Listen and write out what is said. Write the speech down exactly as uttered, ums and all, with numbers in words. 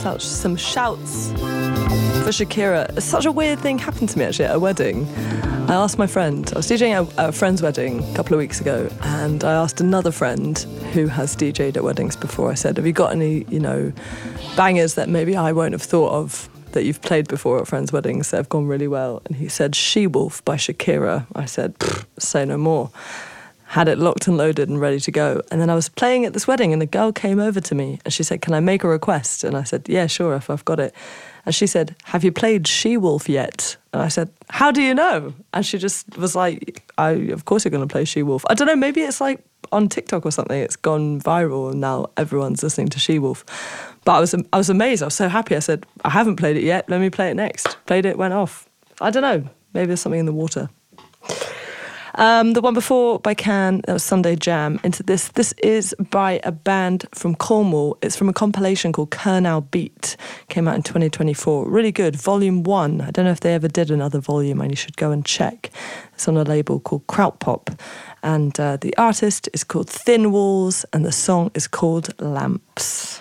some, some shouts for Shakira. Such a weird thing happened to me actually at a wedding. I asked my friend, I was DJing at a friend's wedding a couple of weeks ago, and I asked another friend who has D J'd at weddings before, I said, have you got any, you know, bangers that maybe I won't have thought of that you've played before at friends' weddings that have gone really well? And he said, She-Wolf by Shakira. I said, say no more. Had it locked and loaded and ready to go. And then I was playing at this wedding and a girl came over to me and she said, can I make a request? And I said, yeah, sure, if I've got it. And she said, have you played She-Wolf yet? And I said, how do you know? And she just was like, I, of course you're going to play She-Wolf. I don't know, maybe it's like on TikTok or something, it's gone viral and now everyone's listening to She-Wolf. But I was I was amazed, I was so happy. I said, I haven't played it yet, let me play it next. Played it, went off. I don't know, maybe there's something in the water. Um, the one before by Can, that was Sunday Jam. Into this, this is by a band from Cornwall. It's from a compilation called Kernow Beat. Came out in twenty twenty-four. Really good. Volume one. I don't know if they ever did another volume, and you should go and check. It's on a label called Kraut Pop. And uh, the artist is called Thin Walls, and the song is called Lamps.